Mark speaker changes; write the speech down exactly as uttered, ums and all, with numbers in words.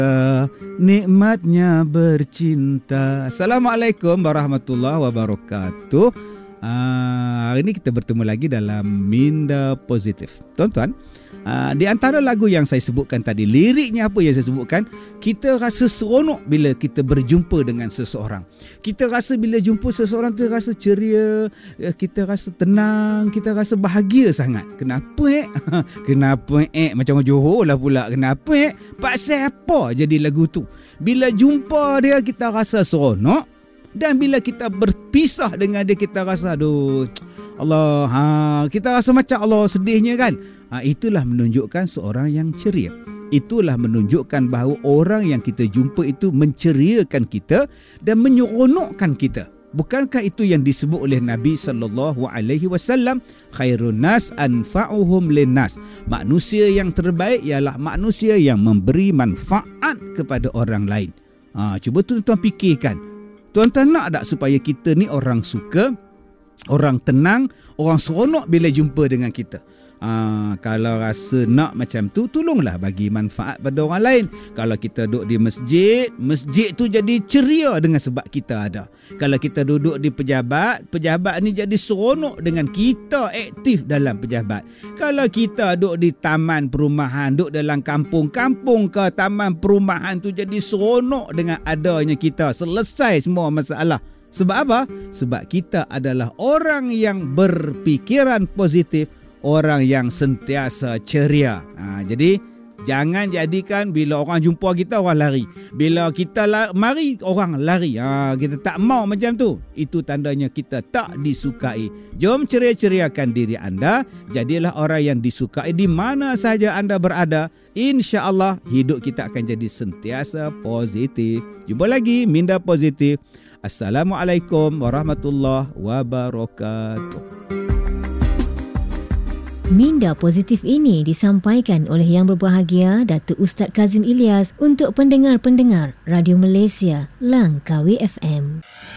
Speaker 1: Nikmatnya bercinta. Assalamualaikum warahmatullahi wabarakatuh. Uh, hari ini kita bertemu lagi dalam Minda Positif. Tuan-tuan, uh, di antara lagu yang saya sebutkan tadi, liriknya apa yang saya sebutkan, kita rasa seronok bila kita berjumpa dengan seseorang. Kita rasa bila jumpa seseorang tu rasa ceria, kita rasa tenang, kita rasa bahagia sangat. Kenapa eh? Kenapa eh? Macam orang Johor lah pula. Kenapa eh? Pasal apa jadi lagu tu? Bila jumpa dia kita rasa seronok, dan bila kita berpisah dengan dia kita rasa aduh Allah, ha, kita rasa macam Allah sedihnya kan. Ha, itulah menunjukkan seorang yang ceria. Itulah menunjukkan bahawa orang yang kita jumpa itu menceriakan kita dan menyeronokkan kita. Bukankah itu yang disebut oleh Nabi sallallahu alaihi wasallam, khairun nas anfa'uhum linnas. Manusia yang terbaik ialah manusia yang memberi manfaat kepada orang lain. Ha, cuba tuan-tuan fikirkan. Tuan-tuan nak tak supaya kita ni orang suka, orang tenang, orang seronok bila jumpa dengan kita? Aa, kalau rasa nak macam tu, tolonglah bagi manfaat pada orang lain. Kalau kita duduk di masjid, masjid tu jadi ceria dengan sebab kita ada. Kalau kita duduk di pejabat, pejabat ni jadi seronok dengan kita aktif dalam pejabat. Kalau kita duduk di taman perumahan, duduk dalam kampung-kampung ke taman perumahan tu jadi seronok dengan adanya kita. Selesai semua masalah. Sebab apa? Sebab kita adalah orang yang berfikiran positif, orang yang sentiasa ceria. Ha, jadi jangan jadikan bila orang jumpa kita orang lari, bila kita la- mari orang lari. Ha, kita tak mau macam tu. Itu tandanya kita tak disukai. Jom ceria-ceriakan diri anda. Jadilah orang yang disukai di mana sahaja anda berada. InsyaAllah hidup kita akan jadi sentiasa positif. Jumpa lagi Minda Positif. Assalamualaikum warahmatullahi wabarakatuh.
Speaker 2: Minda Positif ini disampaikan oleh Yang Berbahagia Datuk Ustaz Kazim Ilyas untuk pendengar-pendengar Radio Malaysia Langkawi F M.